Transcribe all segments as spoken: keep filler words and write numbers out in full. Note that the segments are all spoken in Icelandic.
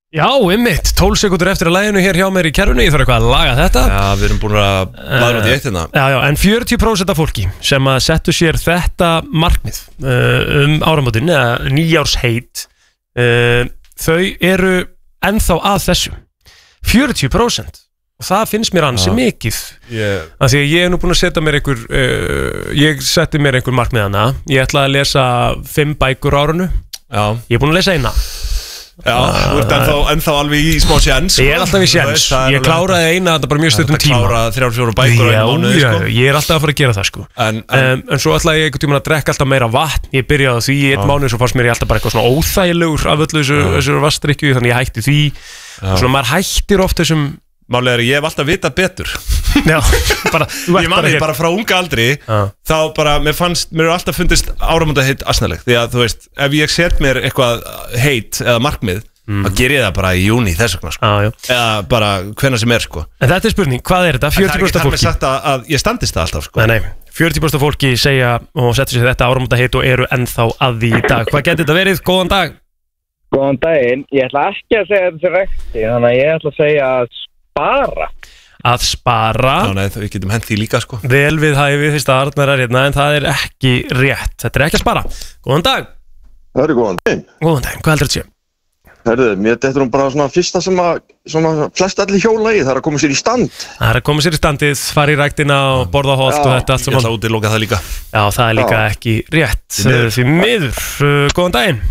Já, einmitt, tólf sekúndur eftir að laginu hér hjá mér í kerfinu, ég þarf eitthvað að laga þetta. Já, við erum búin að laga út í eitt hérna. Já, já, en fjörutíu prósent af fólki sem að settu sér þetta markmið uh, um áramótin, eða nýjársheit, uh, þau eru ennþá að þessu. fjörutíu prósent. Og það finnst mér ansi mikið yeah. Af því að ég er nú búin að setja mér einhver uh, Ég setti mér einhver markmiðana. Ég ætla að lesa fimm bækur á árinu. Já. Ég er búin að lesa eina. Já, þú ert ennþá, ennþá alveg í smá sjens. Ég er alltaf í sjens. Ég kláraði eina, þetta bara mjög stundum tíma. Það klára þrjár, fjórar bækur á einu mánuði, sko. Já, ég er alltaf að fara að gera það, sko. En, en, um, en svo ætla ég einhvern tímann að drekka alltaf meira vatn. Ég byrjaði á því í einn mánuð, svo fannst mér ég alltaf bara eitthvað svona óþægilegur af öllu þessu, þessu vassdrykkju, þannig ég hætti því. Svona maður hættir oft þessum. Málega er að ég hef alltaf vitað betur. Já, bara, ég manni bara frá unga aldri, ah. þá bara, mér fannst, mér er alltaf fundist áramótaheit asnalegt, því að þú veist, ef ég set mér eitthvað heit eða markmið, mm. þá ger ég það bara í júni þess vegna, sko. Ah, eða bara hvenær sem er, sko. En þetta er spurning, hvað er þetta? fjörutíu prósent af fólki? Það er ekki þar með sagt að, að ég standist það alltaf, sko. Nei, nei, fjörutíu prósent af fólki segja og setja sér þetta áramótaheit og eru ennþá að því í dag. Hvað getur þetta verið? Góðan dag. Góðan daginn. Ég ætla ekki að segja þetta rekti, þannig að ég ætla að segja spara. Að spara. Já, nei, við getum hent því líka, sko. Vel við hæfið fyrst að Arnar er hérna, en það er ekki rétt. Þetta er ekki að spara. Góðan dag. Það er góðan dag. Góðan dag, hvað heldur þetta sé? Herðu, mér dettur hún bara svona fyrsta sem að svona flest allir hjóla í, það er að koma sér í stand. Það er að koma sér í standið, fara í ræktina og borða holt og þetta allt saman. Ég ætla að útiloka það líka. Já, það er líka Já. ekki rétt. Því miður. Góðan daginn.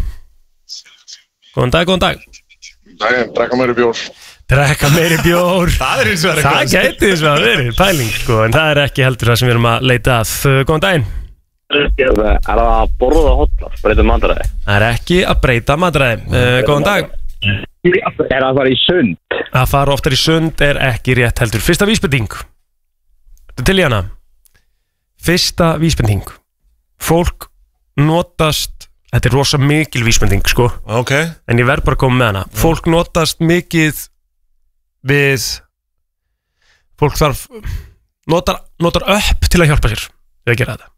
Góðan dag, góðan dag. Daginn, drekka meiri bjór. Drekka meiri bjór. Það er eins og það Það gæti eins og að verið pæling, sko, en það er ekki heldur það sem við erum að leita að. Góðan daginn. Er það að borða hotlar, breyta matræði? Það er ekki að breyta matræði. Uh, góðan dag. Er það að fara í sund? Að fara oftar í sund er ekki rétt heldur. Fyrsta vísbending. Þetta til í hana. Fyrsta vísbending. Fólk notast, þetta er rosa mikil vísbending, sko. Ok. En ég verð bara að koma með hana. Fólk notast mikið við, fólk þarf, notar, notar upp til að hjálpa sér við að gera þetta.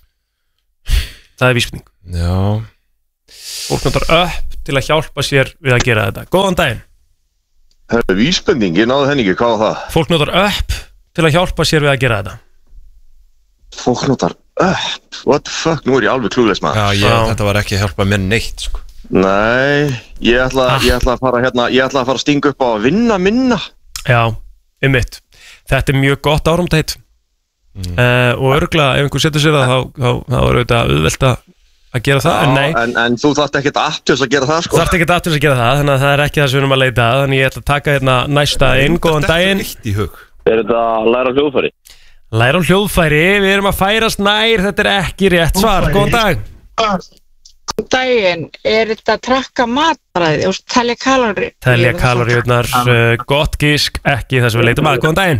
Það er vísbending. Já. Fólk notar upp til að hjálpa sér við að gera þetta. Góðan daginn. Það er vísbending, ég náði henni ekki, hvað var það? Fólk notar upp til að hjálpa sér við að gera þetta. Fólk notar upp? What the fuck, nú er ég alveg klúðleis maður. Já, ég, þetta var ekki að hjálpa mér neitt, sko. Nei, ég ætla, ah. ég ætla að fara hérna, ég ætla að fara að stinga upp á að vinna minna. Já, einmitt. Þetta er mjög gott áramótaheit. Mm. Uh, og örgulega, ef einhver setur sér það, þá, þá, þá er auðvitað auðvelt að gera það, Já, en nei. En, en þú þarft ekkert aft til þess að gera það, sko. Þú þarft ekkert aft til þess að gera það, þannig að það er ekki það sem við erum að leita að, þannig ég ætla að taka hérna næsta inn, góðan daginn. Þetta er eitt í hug. Er þetta að læra á hljóðfæri? Læra á hljóðfæri, við erum að færast nær, þetta er ekki rétt svar, góðan dag. Góðan daginn, er þetta að trakka matræði og telja kalóri? Telja kalóriurnar, uh, gott gísk, ekki það sem við leitum að, góðan daginn.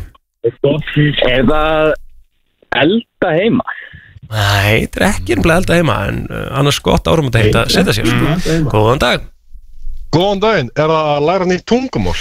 Er það elda heima? Nei, þetta er ekki einhverja elda heima, en uh, annars gott áramótaheit að setja sér, sko. Góðan dag. Góðan daginn, er það að læra nýtt tungumál?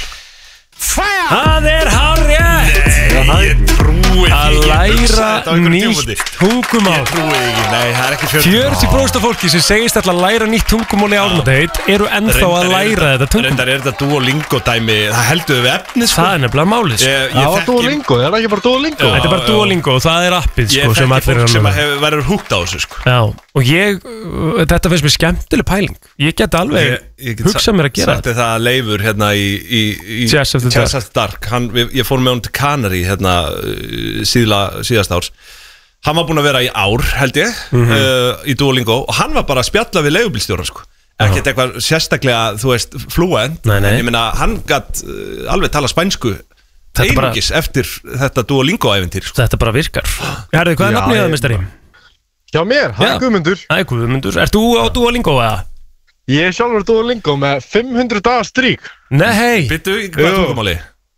Það er hárrétt. Nei, ég trúi ekki. Að læra nýtt tungumál. Ég trúi ekki, nei, það er ekki fjörutíu prósent af fólki sem segist alltaf að læra nýtt tungumál í áramótaheit eru ennþá að læra þetta tungumál. Reyndar er þetta Duolingo dæmi, það heldur við efnið, sko. Það er nefnilega málið, sko. Það var Duolingo, er það ekki bara Duolingo? Þetta er bara Duolingo og það er appið, sko, sem allir er að nota. Ég þekki fólk sem verður húgt á þessu, sko. Já, og ég, þetta finnst mér skemmtileg pæling. Ég get alveg hugsað mér að gera þetta. Það Leifur hérna í, í, í Chess of the Dark, hann, ég fór með hann til Canary hérna síðla, síðast árs. Hann var búinn að vera í ár, held ég, mm -hmm. uh, í Duolingo og hann var bara að spjalla við leigubílstjóran, sko. Ekkert eitthvað sérstaklega, þú veist, fluent. Nei, nei. Ég meina, hann gat uh, alveg tala spænsku einungis bara... eftir þetta Duolingo-æventýr, sko. Þetta bara virkar. Herðu, hvað er nafnið það, mistari? Já, mér, það er Guðmundur. Það er Guðmundur. Ert þú á Duolingo, eða? Ég er sjálfur Duolingo með fimm hundruð daga strík. Nei, hei. Bittu, hvað tungumáli?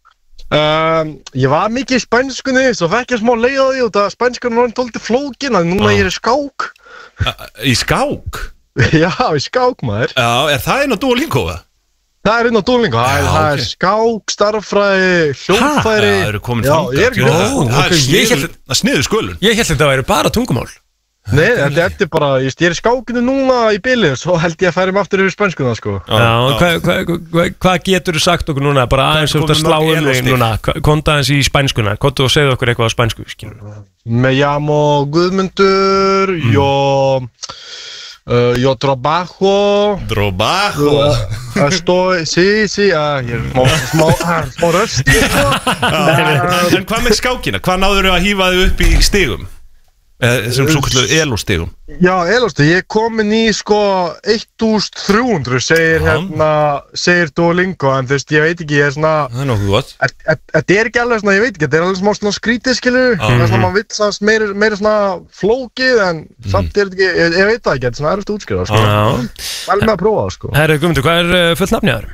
Um, ég var mikið í spænskunni, svo fekk ég smá leið á því og það spænskunni var tólti flókin, en núna ég er í skák. Í skák? Já, í skák, maður. Já, er það inn á Duolingo, eða? Það er inn á Duolingo, það er, okay. er skák, starffræði, hljóðfæri. Já, það eru komin Já, þangað. ég er ekki það. Það er sniðu skulun. Ég held þetta að það væri bara tungumál. Nei, þetta er bara, ég er í skákinu núna í bili, svo held ég að færi mig aftur yfir spænskuna, sko. Já, hvað hva, hva, hva getur þú sagt okkur núna, bara aðeins út að slá um þig núna, konta aðeins í spænskuna, konta og segðu okkur eitthvað á spænsku, skilur. Me llamo Guðmundur, mm. yo, uh, yo trabajo. Trabajo. Estoy, sí, sí, uh, ég er smá, smá, smá röst. En hvað með skákina, hvað náður þau að hífa þau upp í stigum? Þessum svo kallar elostigum. Já, elostig, ég komin í sko þúsund þrjú hundruð segir Já. hérna, segir Duolingo, en þú veist, ég veit ekki, ég er svona Það er nokkuð gott. Þetta er ekki alveg svona, ég veit ekki, þetta er alveg smá svona skrítið, skilur, það er svona, maður vill svona meira, meira svona flókið, en mm. samt er þetta ekki, ég, ég veit það ekki, þetta er svona erfitt útskrifa, sko. Já. Vel með að prófa það, sko. Herru Guðmundur, hvað er fullt nafnið þar?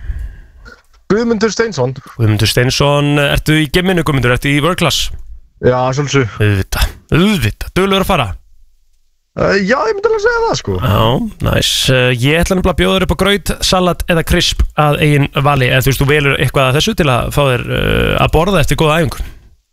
Guðmundur Steinsson. Guðmundur Steinsson, ertu í geminu Guðmundur, ertu í World Class? Já, svolítið. Auðvitað, auðvitað, duglegur að fara? Uh, já, ég myndi alveg að segja það, sko. Já, næs. Uh, ég ætla nefnilega að bjóða þér upp á graut, salat eða krisp að eigin vali, eða þú veist, þú velur eitthvað að þessu til að fá þér uh, að borða eftir góða æfingu.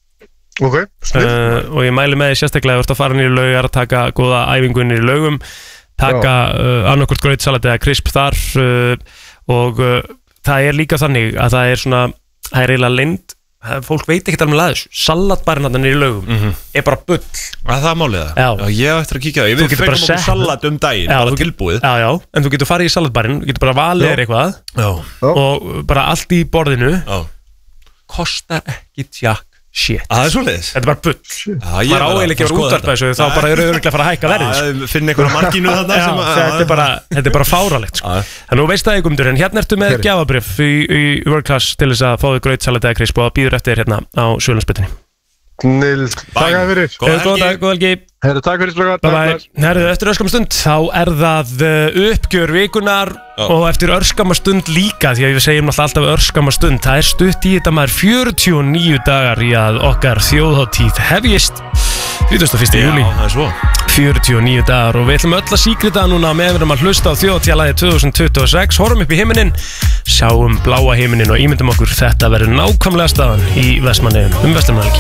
Ok, snið. Uh, og ég mæli með því sérstaklega að þú ert að fara niður í laugar, að taka góða æfingu niður í laugum, taka uh, annarkvort graut, salat eða krisp þar uh, og uh, það er líka þannig að það er svona, það er eiginlega leynd. Fólk veit ekki alveg að þessu salatbarinn hann í laugum mm -hmm. er bara bull að það er málið það? Já. Já, ég hef eftir að kíkja það, ég vil fengum okkur salat um daginn, já, bara tilbúið já, já, en þú getur farið í salatbarinn, þú getur bara valið þér eitthvað já. og bara allt í borðinu já. Kostar ekki tjakk shit. Það er svoleiðis. Þetta er bara bull. Maður áeiginlega ekki að vera útvarpa þessu, þá bara eru örugglega að fara að hækka verðið. Finn einhverja margínu þarna sem að... Þetta er bara, þetta er bara fáralegt, sko. En nú veist það ekki Guðmundur, en hérna ertu með gjafabréf í, í World Class til þess að fá þig graut, salat eða krisp og býður eftir hérna á Suðurlandsbrautinni. Snill. Takk fyrir. Góða helgi. Herru, takk fyrir slöka. Bye bye. Herru, eftir örskama stund þá er það uppgjör vikunar og eftir örskama stund líka, því að við segjum alltaf örskama stund, það er stutt í þetta maður fjörutíu og níu dagar í að okkar þjóðhátíð hefjist þrítugasta og fyrsta júlí. Já, það er svo. fjörutíu og níu dagar og við ætlum öll að síkrita núna með við erum að hlusta á þjóðhátíðalagið tvö þúsund tuttugu og sex, horfum upp í himininn, sjáum bláa himininn og ímyndum okkur þetta verður nákvæmlega staðan í Vestmannaeyjum um Vestlunarhelgi.